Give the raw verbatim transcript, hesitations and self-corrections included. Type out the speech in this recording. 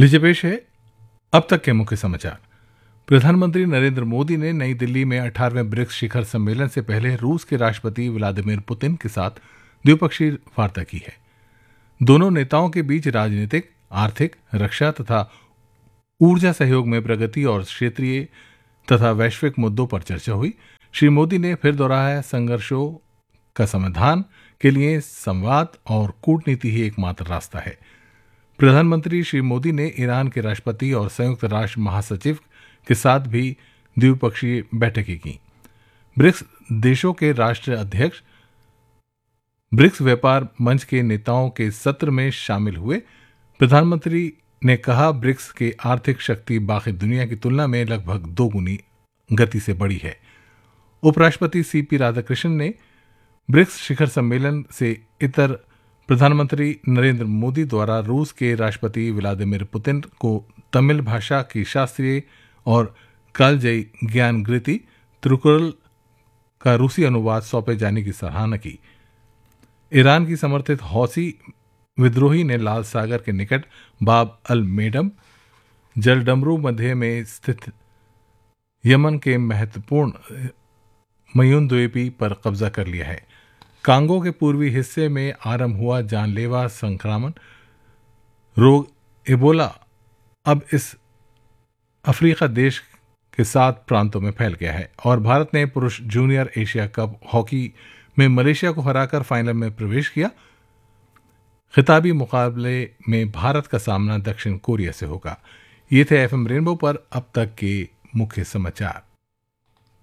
लीजिए पेश है अब तक के मुख्य समाचार। प्रधानमंत्री नरेंद्र मोदी ने नई दिल्ली में अठारहवें ब्रिक्स शिखर सम्मेलन से पहले रूस के राष्ट्रपति व्लादिमीर पुतिन के साथ द्विपक्षीय वार्ता की है। दोनों नेताओं के बीच राजनीतिक, आर्थिक, रक्षा तथा ऊर्जा सहयोग में प्रगति और क्षेत्रीय तथा वैश्विक मुद्दों पर चर्चा हुई। श्री मोदी ने फिर दोहराया, संघर्षों का समाधान के लिए संवाद और कूटनीति ही एकमात्र रास्ता है। प्रधानमंत्री श्री मोदी ने ईरान के राष्ट्रपति और संयुक्त राष्ट्र महासचिव के साथ भी द्विपक्षीय बैठकें की। ब्रिक्स देशों के राष्ट्र अध्यक्ष ब्रिक्स व्यापार मंच के नेताओं के सत्र में शामिल हुए। प्रधानमंत्री ने कहा, ब्रिक्स की आर्थिक शक्ति बाकी दुनिया की तुलना में लगभग दो गुनी गति से बढ़ी है। उपराष्ट्रपति सी पी राधाकृष्णन ने ब्रिक्स शिखर सम्मेलन से इतर प्रधानमंत्री नरेंद्र मोदी द्वारा रूस के राष्ट्रपति व्लादिमीर पुतिन को तमिल भाषा की शास्त्रीय और कालजयी ज्ञानगृति त्रिकुरल का रूसी अनुवाद सौंपे जाने की सराहना की। ईरान की समर्थित हौसी विद्रोही ने लाल सागर के निकट बाब अल मेडम जलडमरू मध्य में स्थित यमन के महत्वपूर्ण मयून द्वीपी पर कब्जा कर लिया है। कांगो के पूर्वी हिस्से में आरंभ हुआ जानलेवा संक्रमण रोग इबोला अब इस अफ्रीका देश के सात प्रांतों में फैल गया है और भारत ने पुरुष जूनियर एशिया कप हॉकी में मलेशिया को हराकर फाइनल में प्रवेश किया। खिताबी मुकाबले में भारत का सामना दक्षिण कोरिया से होगा। ये थे एफएम रेनबो पर अब तक के मुख्य समाचार।